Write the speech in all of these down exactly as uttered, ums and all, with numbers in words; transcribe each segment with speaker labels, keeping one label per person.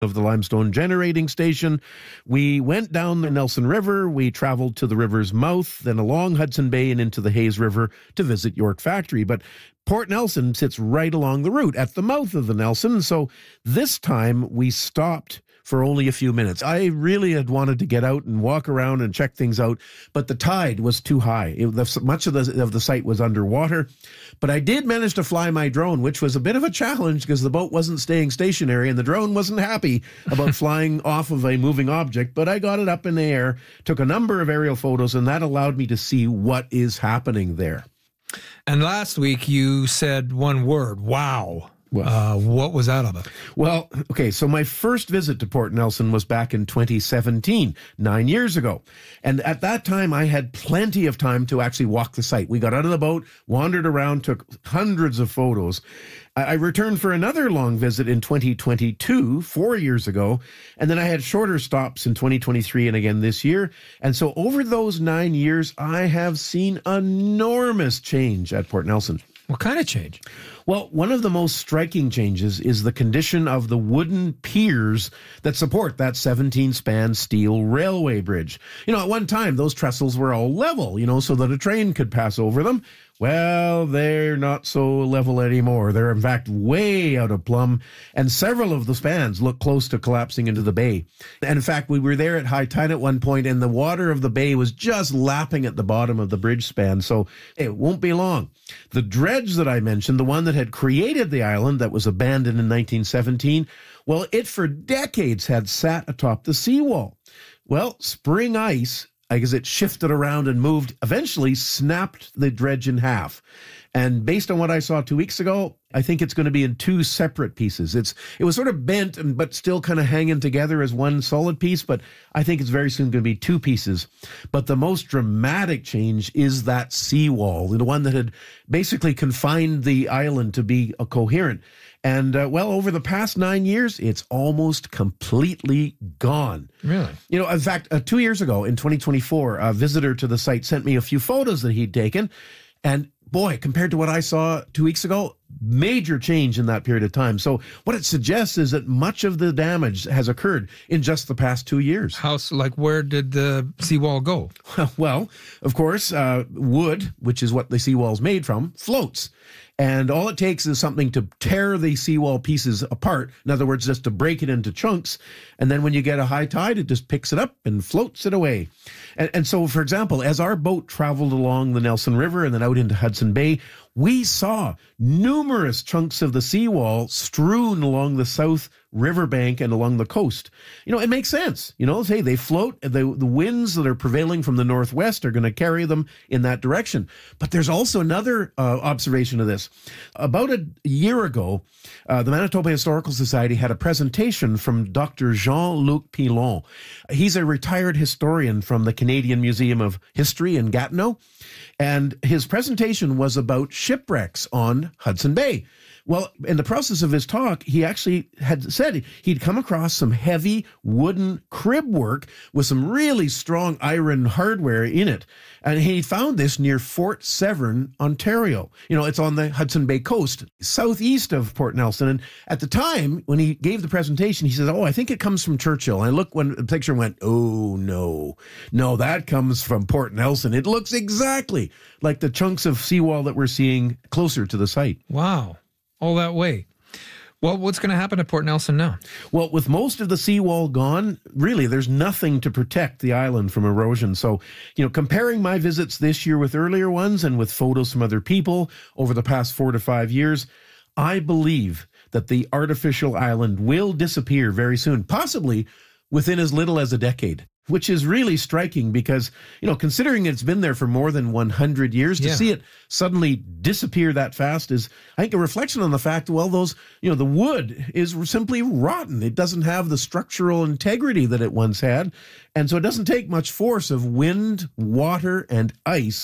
Speaker 1: of the Limestone Generating Station. We went down the Nelson River. We traveled to the river's mouth, then along Hudson Bay and into the Hayes River to visit York Factory. But Port Nelson sits right along the route at the mouth of the Nelson. So this time we stopped for only a few minutes. I really had wanted to get out and walk around and check things out, but the tide was too high. It, the, much of the, of the site was underwater, but I did manage to fly my drone, which was a bit of a challenge because the boat wasn't staying stationary and the drone wasn't happy about flying off of a moving object, but I got it up in the air, took a number of aerial photos, and that allowed me to see what is happening there.
Speaker 2: And last week you said one word, wow. Well, uh, what was that about?
Speaker 1: Well, okay, so my first visit to Port Nelson was back in twenty seventeen, nine years ago. And at that time, I had plenty of time to actually walk the site. We got out of the boat, wandered around, took hundreds of photos. I returned for another long visit in twenty twenty-two, four years ago, and then I had shorter stops in twenty twenty-three and again this year. And so over those nine years, I have seen enormous change at Port Nelson.
Speaker 2: What kind of change?
Speaker 1: Well, one of the most striking changes is the condition of the wooden piers that support that seventeen-span steel railway bridge. You know, at one time, those trestles were all level, you know, so that a train could pass over them. Well, they're not so level anymore. They're, in fact, way out of plumb, and several of the spans look close to collapsing into the bay. And, in fact, we were there at high tide at one point, and the water of the bay was just lapping at the bottom of the bridge span, so it won't be long. The dredge that I mentioned, the one that had created the island that was abandoned in nineteen seventeen, well, it for decades had sat atop the seawall. Well, spring ice, because it shifted around and moved, eventually snapped the dredge in half. And based on what I saw two weeks ago, I think it's going to be in two separate pieces. It's It was sort of bent, and but still kind of hanging together as one solid piece, but I think it's very soon going to be two pieces. But the most dramatic change is that seawall, the one that had basically confined the island to be a coherent. And, uh, well, over the past nine years, it's almost completely gone.
Speaker 2: Really?
Speaker 1: You know, in fact, uh, two years ago, in twenty twenty-four, a visitor to the site sent me a few photos that he'd taken. And, boy, compared to what I saw two weeks ago, major change in that period of time. So what it suggests is that much of the damage has occurred in just the past two years.
Speaker 2: How, like, where did the seawall go?
Speaker 1: Well, of course, uh, wood, which is what the seawall's made from, floats. And all it takes is something to tear the seawall pieces apart. In other words, just to break it into chunks. And then when you get a high tide, it just picks it up and floats it away. And, and so, for example, as our boat traveled along the Nelson River and then out into Hudson Bay, we saw numerous chunks of the seawall strewn along the south riverbank and along the coast. You know, it makes sense. You know, hey, they float. The, the winds that are prevailing from the northwest are going to carry them in that direction. But there's also another uh, observation of this. About a year ago, uh, the Manitoba Historical Society had a presentation from Doctor Jean-Luc Pilon. He's a retired historian from the Canadian Museum of History in Gatineau. And his presentation was about shipwrecks on Hudson Bay. Well, in the process of his talk, he actually had said he'd come across some heavy wooden crib work with some really strong iron hardware in it. And he found this near Fort Severn, Ontario. You know, it's on the Hudson Bay coast, southeast of Port Nelson. And at the time, when he gave the presentation, he says, oh, I think it comes from Churchill. And I looked when the picture went, oh, no. No, that comes from Port Nelson. It looks exactly like the chunks of seawall that we're seeing closer to the site.
Speaker 2: Wow. All that way. Well, what's going to happen at Port Nelson now?
Speaker 1: Well, with most of the seawall gone, really, there's nothing to protect the island from erosion. So, you know, comparing my visits this year with earlier ones and with photos from other people over the past four to five years, I believe that the artificial island will disappear very soon, possibly within as little as a decade. Which is really striking because, you know, considering it's been there for more than one hundred years, to
Speaker 2: yeah.
Speaker 1: see it suddenly disappear that fast is, I think, a reflection on the fact, well, those, you know, the wood is simply rotten. It doesn't have the structural integrity that it once had. And so it doesn't take much force of wind, water, and ice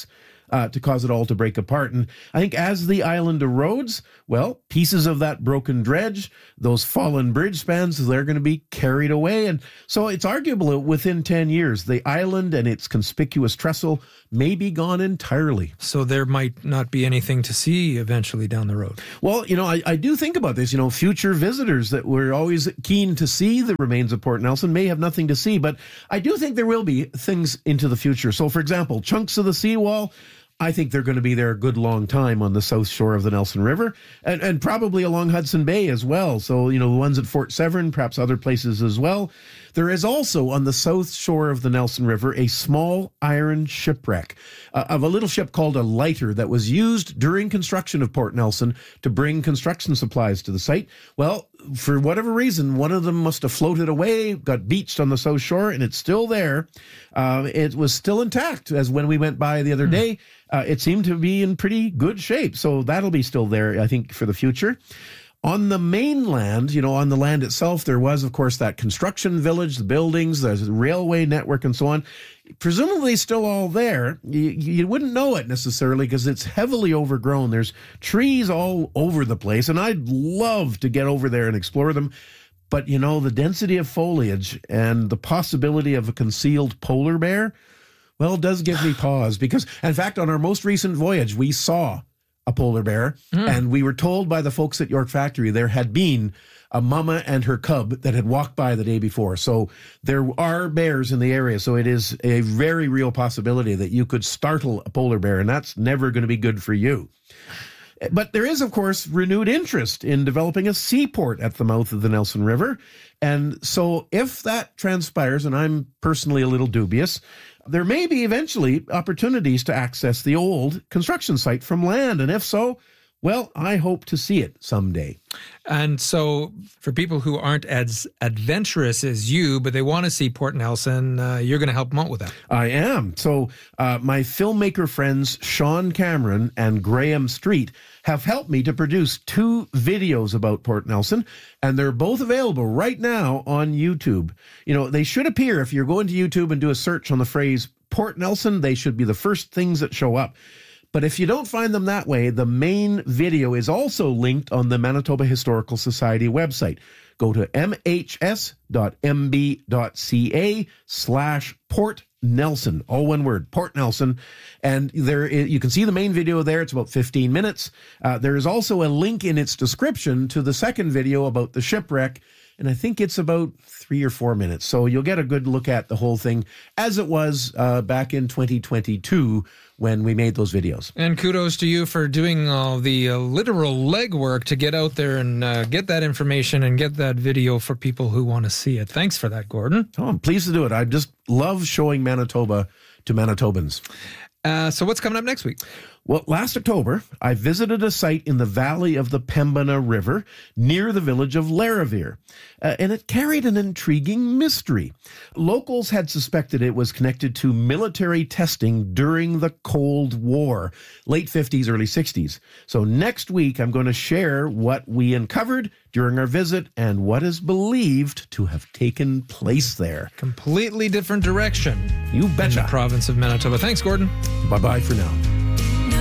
Speaker 1: uh, to cause it all to break apart. And I think as the island erodes, well, pieces of that broken dredge, those fallen bridge spans, they're going to be carried away. And so it's arguable within ten years, the island and its conspicuous trestle may be gone entirely.
Speaker 2: So there might not be anything to see eventually down the road.
Speaker 1: Well, you know, I, I do think about this. You know, future visitors that were always keen to see the remains of Port Nelson may have nothing to see, but I do think there will be things into the future. So, for example, chunks of the seawall, I think they're going to be there a good long time on the south shore of the Nelson River, and, and probably along Hudson Bay as well. So, you know, the ones at Fort Severn, perhaps other places as well. There is also on the south shore of the Nelson River a small iron shipwreck uh, of a little ship called a lighter that was used during construction of Port Nelson to bring construction supplies to the site. Well, for whatever reason, one of them must have floated away, got beached on the south shore, and it's still there. Uh, it was still intact as when we went by the other day. Uh, it seemed to be in pretty good shape. So that'll be still there, I think, for the future. On the mainland, you know, on the land itself, there was, of course, that construction village, the buildings, the railway network, and so on. Presumably still all there. You, you wouldn't know it necessarily because it's heavily overgrown. There's trees all over the place, and I'd love to get over there and explore them. But, you know, the density of foliage and the possibility of a concealed polar bear, well, it does give me pause because, in fact, on our most recent voyage, we saw a polar bear, mm. and we were told by the folks at York Factory there had been a mama and her cub that had walked by the day before. So there are bears in the area. So it is a very real possibility that you could startle a polar bear, and that's never going to be good for you. But there is, of course, renewed interest in developing a seaport at the mouth of the Nelson River. And so if that transpires, and I'm personally a little dubious, there may be eventually opportunities to access the old construction site from land. And if so, well, I hope to see it someday.
Speaker 2: And so for people who aren't as adventurous as you, but they want to see Port Nelson, uh, you're going to help them out with that.
Speaker 1: I am. So uh, my filmmaker friends, Sean Cameron and Graham Street, have helped me to produce two videos about Port Nelson, and they're both available right now on YouTube. You know, they should appear if you're going to YouTube and do a search on the phrase Port Nelson, they should be the first things that show up. But if you don't find them that way, the main video is also linked on the Manitoba Historical Society website. Go to mhs.mb.ca slash Port Nelson, all one word, Port Nelson. And there you can see the main video there. It's about fifteen minutes. Uh, there is also a link in its description to the second video about the shipwreck. And I think it's about three or four minutes. So you'll get a good look at the whole thing as it was uh, back in twenty twenty-two when we made those videos.
Speaker 2: And kudos to you for doing all the uh, literal legwork to get out there and uh, get that information and get that video for people who want to see it. Thanks for that, Gordon.
Speaker 1: Oh, I'm pleased to do it. I just love showing Manitoba to Manitobans.
Speaker 2: Uh, so what's coming up next week?
Speaker 1: Well, last October, I visited a site in the valley of the Pembina River near the village of Larivire, uh, and it carried an intriguing mystery. Locals had suspected it was connected to military testing during the Cold War, late fifties, early sixties. So next week, I'm going to share what we uncovered during our visit and what is believed to have taken place there.
Speaker 2: Completely different direction.
Speaker 1: You betcha.
Speaker 2: In the province of Manitoba. Thanks, Gordon.
Speaker 1: Bye-bye for now.